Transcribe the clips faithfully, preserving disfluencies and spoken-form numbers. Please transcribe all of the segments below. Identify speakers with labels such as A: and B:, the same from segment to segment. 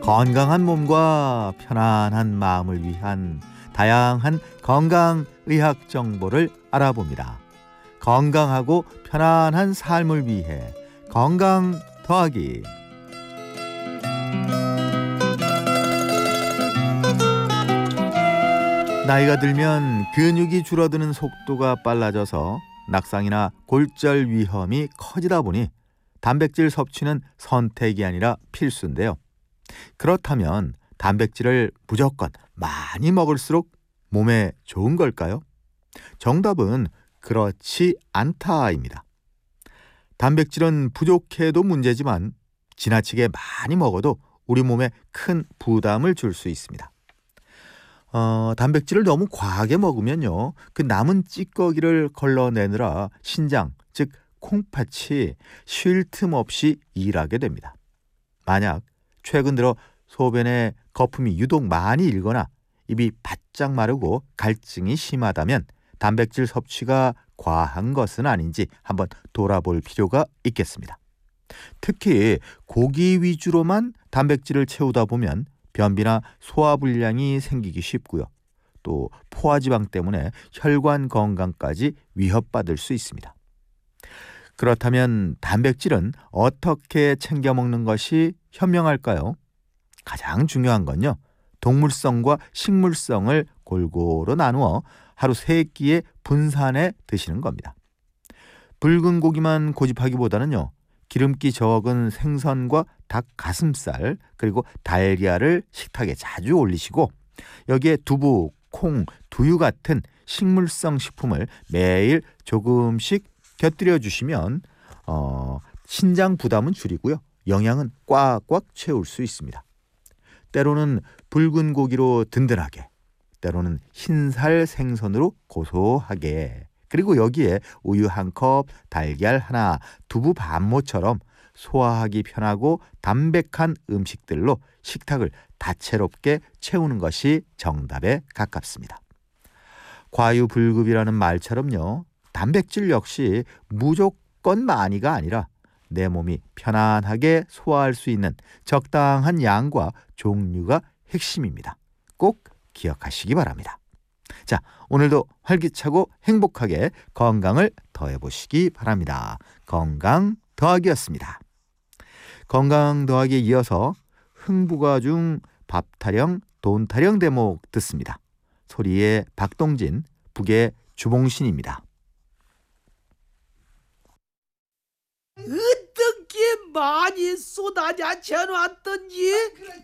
A: 건강한 몸과 편안한 마음을 위한 다양한 건강의학 정보를 알아봅니다. 건강하고 편안한 삶을 위해 건강 더하기. 나이가 들면 근육이 줄어드는 속도가 빨라져서 낙상이나 골절 위험이 커지다 보니 단백질 섭취는 선택이 아니라 필수인데요. 그렇다면 단백질을 무조건 많이 먹을수록 몸에 좋은 걸까요? 정답은 그렇지 않다입니다. 단백질은 부족해도 문제지만 지나치게 많이 먹어도 우리 몸에 큰 부담을 줄 수 있습니다. 어, 단백질을 너무 과하게 먹으면요, 그 남은 찌꺼기를 걸러내느라 신장, 즉 콩팥이 쉴 틈 없이 일하게 됩니다. 만약 최근 들어 소변에 거품이 유독 많이 일거나 입이 바짝 마르고 갈증이 심하다면 단백질 섭취가 과한 것은 아닌지 한번 돌아볼 필요가 있겠습니다. 특히 고기 위주로만 단백질을 채우다 보면 변비나 소화불량이 생기기 쉽고요. 또 포화지방 때문에 혈관 건강까지 위협받을 수 있습니다. 그렇다면 단백질은 어떻게 챙겨 먹는 것이 현명할까요? 가장 중요한 건요, 동물성과 식물성을 골고루 나누어 하루 세 끼에 분산해 드시는 겁니다. 붉은 고기만 고집하기보다는요, 기름기 적은 생선과 닭 가슴살 그리고 달걀을 식탁에 자주 올리시고 여기에 두부, 콩, 두유 같은 식물성 식품을 매일 조금씩 곁들여 주시면 어, 신장 부담은 줄이고요, 영양은 꽉꽉 채울 수 있습니다. 때로는 붉은 고기로 든든하게, 때로는 흰살 생선으로 고소하게, 그리고 여기에 우유 한 컵, 달걀 하나, 두부 반모처럼 소화하기 편하고 담백한 음식들로 식탁을 다채롭게 채우는 것이 정답에 가깝습니다. 과유불급이라는 말처럼요, 단백질 역시 무조건 많이가 아니라 내 몸이 편안하게 소화할 수 있는 적당한 양과 종류가 핵심입니다. 꼭 기억하시기 바랍니다. 자, 오늘도 활기차고 행복하게 건강을 더해보시기 바랍니다. 건강 더하기였습니다. 건강 더하기에 이어서 흥부가 중 밥타령, 돈타령 대목 듣습니다. 소리의 박동진, 북의 주봉신입니다.
B: 어떻게 많이 쏟아져 놨던지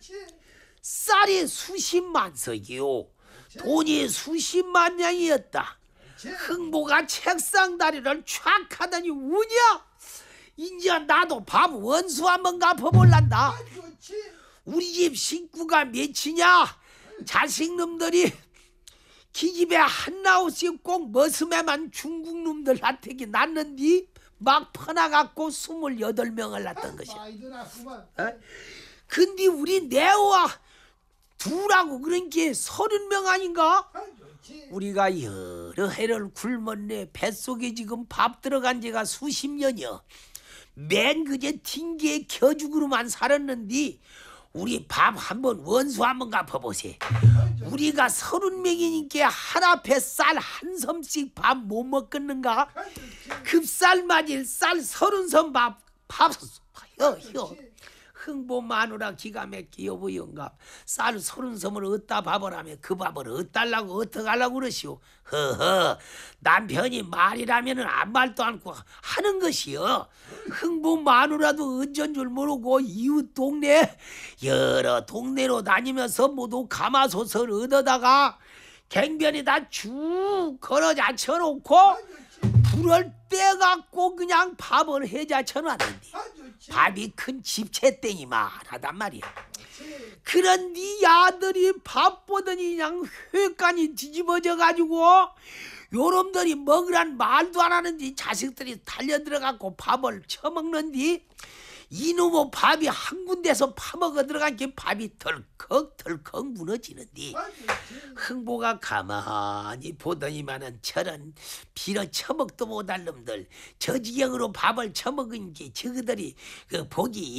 B: 쌀이 수십만 석이요, 돈이 수십만 양이었다. 흥보가 책상 다리를 촥 하더니 우냐, 이제 나도 밥 원수 한번 갚아볼란다. 우리 집 식구가 몇이냐, 자식놈들이 기집애 한나우씩 꼭 머슴에만 중국놈들 한테기 낳는디 막 퍼나갖고 스물여덟 명을 낳던 것이야. 어? 근데 우리 내와 둘하고 그러니까 서른 명 아닌가? 우리가 여러 해를 굶었네. 뱃속에 지금 밥 들어간 지가 수십 년이여. 맨 그제 튕기에 겨죽으로만 살았는데 우리 밥 한번 원수 한번 갚아보세. 우리가 서른 명이니까 한 앞에 쌀 한 섬씩 밥 못 먹겠는가? 급쌀 맞일 쌀 서른 섬 밥 밥 혀 혀. 흥보 마누라 기가 막히 여보 영감, 쌀 서른 섬을 어디다 밥을 하며 그 밥을 어달라고 어떡하려고 그러시오. 허허, 남편이 말이라면 아무 말도 않고 하는 것이여. 흥보 마누라도 어쩐 줄 모르고 이웃 동네 여러 동네로 다니면서 모두 가마솥을 얻어다가 갱변에다 쭉 걸어 잡혀놓고 불을 떼갖고 그냥 밥을 해자쳐놨는데 밥이 큰 집채땡이만 하단 말이야. 그런데 야들이 밥 보더니 그냥 회관이 뒤집어져가지고 요놈들이 먹으란 말도 안 하는데 자식들이 달려들어갖고 밥을 처먹는디 이놈의 밥이 한 군데서 파먹어 들어간 게 밥이 덜컥덜컥 무너지는데 흥보가 가만히 보더니만은 저런 빌어 처먹도 못할 놈들 저 지경으로 밥을 처먹은 게 저그들이 그 복이